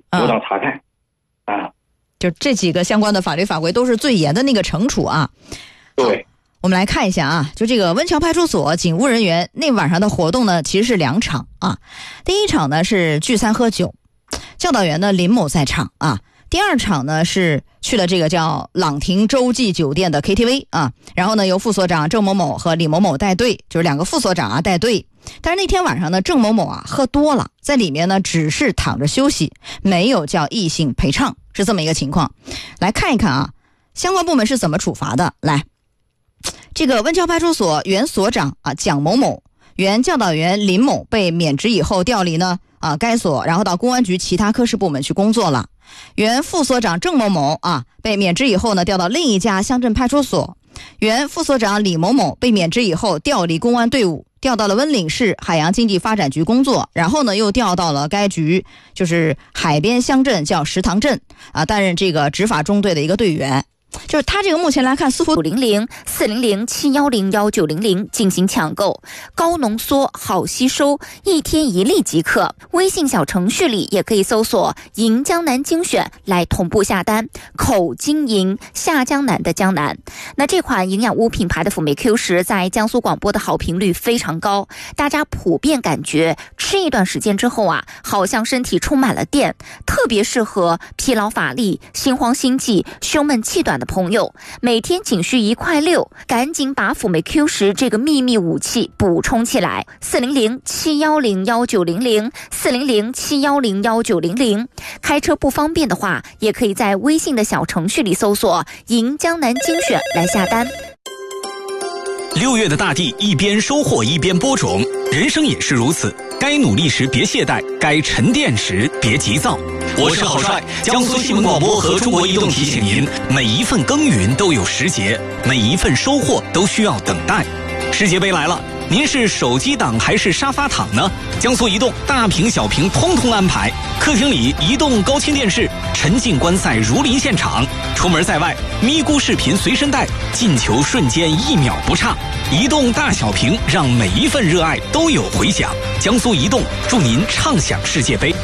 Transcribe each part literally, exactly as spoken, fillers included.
有档查看啊。 就这几个相关的法律法规都是最严的那个惩处啊。 对， 我们来看一下啊，就这个温桥派出所警务人员那晚上的活动呢，其实是两场啊。第一场呢是聚餐喝酒，教导员呢林某在场啊。第二场呢是去了这个叫朗廷洲际酒店的 K T V 啊，然后呢由副所长郑某某和李某某带队，就是两个副所长啊带队。但是那天晚上呢，郑某某啊喝多了，在里面呢只是躺着休息，没有叫异性陪唱，是这么一个情况。来看一看啊，相关部门是怎么处罚的。来，这个温桥派出所原所长啊蒋某某、原教导员林某被免职以后调离呢啊该所，然后到公安局其他科室部门去工作了。原副所长郑某某啊被免职以后呢调到另一家乡镇派出所。原副所长李某某被免职以后调离公安队伍，调到了温岭市海洋经济发展局工作，然后呢又调到了该局就是海边乡镇叫石塘镇啊，担任这个执法中队的一个队员。就是他这个目前来看似乎五零零四零零七幺零幺九零零进行抢购，高浓缩好吸收，一天一粒即可。微信小程序里也可以搜索银江南精选来同步下单，口金银下江南的江南。那这款营养物品牌的辅酶 Q 十在江苏广播的好评率非常高，大家普遍感觉吃一段时间之后啊，好像身体充满了电，特别适合疲劳乏力、心慌心悸、胸闷气短的朋友，每天仅需一块六，赶紧把辅酶 Q 十这个秘密武器补充起来。四零零七幺零幺九零零四零零七幺零幺九零零，开车不方便的话，也可以在微信的小程序里搜索银江南精选来下单。 六月的大地一边收获一边播种，人生也是如此，该努力时别懈怠，该沉淀时别急躁。我是郝帅，江苏新闻广播和中国移动提醒您，每一份耕耘都有时节，每一份收获都需要等待。世界杯来了，您是手机党还是沙发躺呢？江苏移动大屏小屏通通安排，客厅里移动高清电视，沉浸观赛如临现场，出门在外咪咕视频随身带，进球瞬间一秒不差。移动大小屏让每一份热爱都有回响。江苏移动祝您畅享世界杯。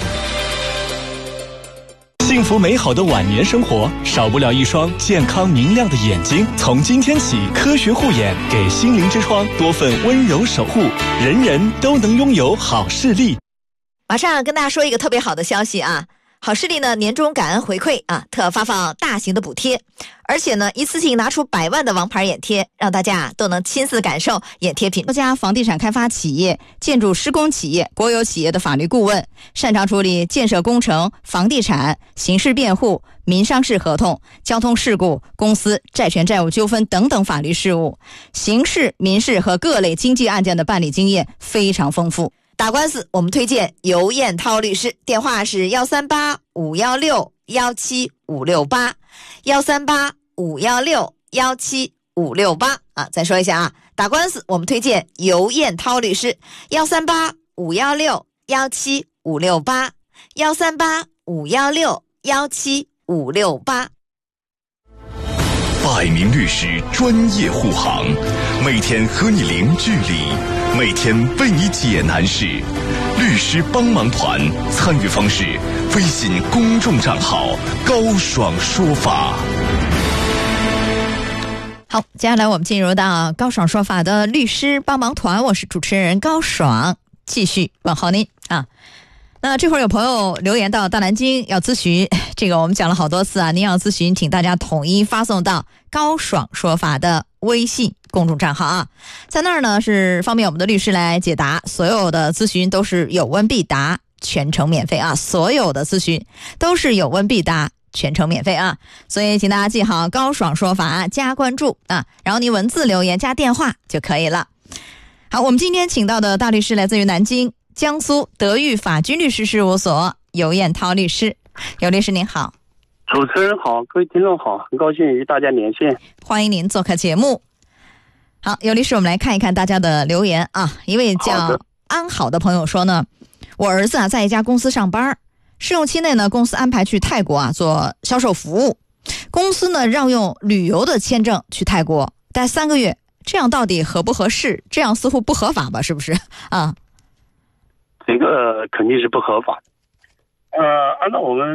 幸福美好的晚年生活，少不了一双健康明亮的眼睛。从今天起，科学护眼给心灵之窗多份温柔守护，人人都能拥有好视力。 马上跟大家说一个特别好的消息啊！好视力呢年终感恩回馈啊，特发放大型的补贴，而且呢一次性拿出百万的王牌眼贴，让大家都能亲自感受眼贴品。多家房地产开发企业、建筑施工企业、国有企业的法律顾问，擅长处理建设工程、房地产、刑事辩护、民商事合同、交通事故、公司债权债务纠纷等等法律事务，刑事、民事和各类经济案件的办理经验非常丰富。打官司我们推荐尤燕涛律师，电话是幺三八五幺六幺七五六八幺三八五幺六幺七五六八啊，再说一下啊，打官司我们推荐尤燕涛律师，幺三八五幺六幺七五六八幺三八五幺六幺七五六八。 百名律师专业护航，每天和你零距离，每天为你解难事。律师帮忙团参与方式：微信公众账号高爽说法。 好，接下来我们进入到高爽说法的律师帮忙团，我是主持人高爽，继续问候您啊。那这会儿有朋友留言到大南京要咨询，这个我们讲了好多次啊，您要咨询请大家统一发送到高爽说法的微信公众账号啊，在那儿呢是方便我们的律师来解答，所有的咨询都是有问必答，全程免费啊，所有的咨询都是有问必答，全程免费啊，所以请大家记好高爽说法加关注啊，然后你文字留言加电话就可以了。好，我们今天请到的大律师来自于南京江苏德裕法军律师事务所尤燕涛律师。尤律师您好。 主持人好，各位听众好，很高兴与大家连线， 欢迎您做客节目。好，尤律师，我们来看一看大家的留言啊。一位叫安好的朋友说呢，我儿子啊在一家公司上班，试用期内呢公司安排去泰国啊做销售服务，公司呢让用旅游的签证去泰国待三个月，这样到底合不合适？这样似乎不合法吧，是不是啊？ 这个肯定是不合法的。呃，按照我们